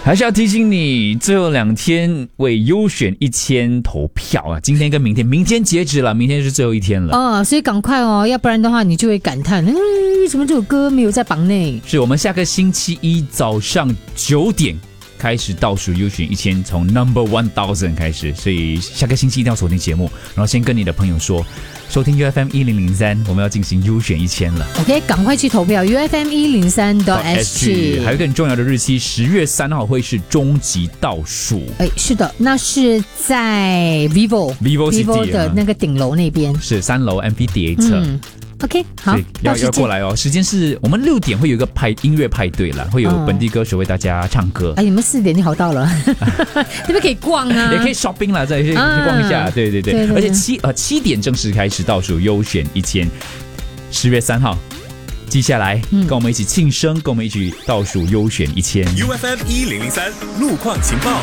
还是要提醒你，最后2天为优选1000投票啊！今天跟明天，明天截止了，明天是最后一天了。 所以赶快哦，要不然的话你就会感叹，为什么这首歌没有在榜内？ 是我们下个星期一早上9点开始倒数优选1000，从 Number 1000开始，所以下个星期一定要锁定节目，然后先跟你的朋友说，收听 UFM 1003，我们要进行优选1000了。 OK， 赶快去投票 UFM 103.SG。 还有一个很重要的日期，10月3号会是终极倒数。 是的，那是在 Vivo City 的那个顶楼那边， 是3楼 Amphitheatre。 OK， 好， 要过来哦。时间是我们6点会有一个音乐派对了，会有本地歌手为大家唱歌。 你们4点就好到了，你们可以逛啊， 也可以 shopping 啦，再去逛一下。对，而且7点正式开始倒数优选1000，10月3号。记下来，跟我们一起庆生，跟我们一起倒数优选1000。 UFM 1003路况情报。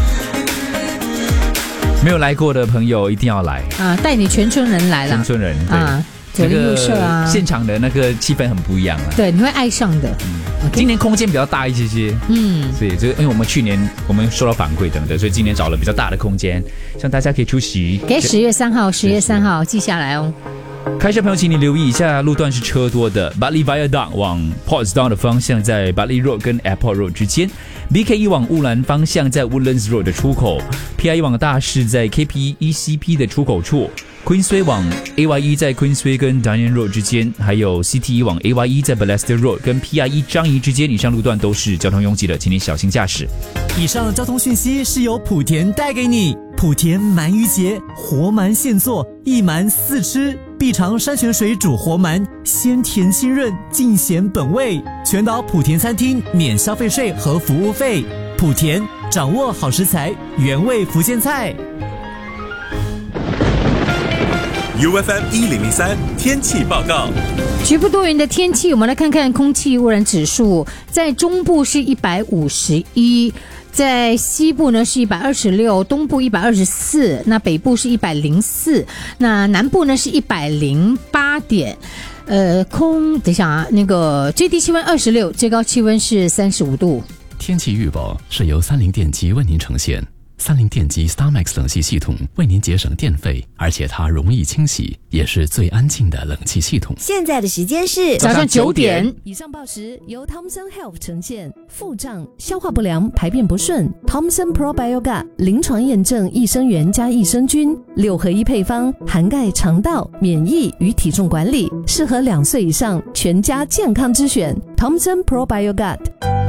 没有来过的朋友一定要来带你全村人来了， 全村人对。 左邻右舍现场的那个气氛很不一样啊。 对，你会爱上的。 今年空间比较大一些，所以因为我们去年我们收到反馈等等，所以今年找了比较大的空间，希望大家可以出席。 给10月3号记下来哦。 开车朋友，请你留意一下路段是车多的。Bartley Viaduct 往 Portsdown 的方向在 Bartley Road 跟 Airport Road 之间 ，BKE 往乌兰方向在 Woodlands Road 的出口 ，PIE 往大市在 KPECP 的出口处。Queensway 往 AYE 在 Queensway 跟 Darien Road 之间，还有 CTE 往 AYE 在 Balestier Road 跟 PIE 樟宜之间，以上路段都是交通拥挤的，请你小心驾驶。 以上交通讯息是由莆田带给你。莆田鳗鱼节，活鳗现做，1鳗4吃，必尝山泉水煮活鳗，鲜甜清润，尽显本味。全岛莆田餐厅免消费税和服务费。莆田掌握好食材，原味福建菜。 UFM 1003天气报告。 局部多云的天气，我们来看看空气污染指数，在中部是151，在西部呢是126，东部124，那北部是104，那南部呢是108点。等一下啊，那个最低气温26，最高气温是35度。 天气预报是由30电机为您呈现。30电机 StarMax 冷气系统为您节省电费，而且它容易清洗，也是最安静的冷气系统。 现在的时间是早上9点。 以上报时由 Thomson Health 呈现。腹胀、消化不良、排便不顺 ，Thomson Probiotic 临床验证益生元加益生菌6合1配方，涵盖肠道、免疫与体重管理，适合2岁以上全家健康之选。Thomson Probiotic。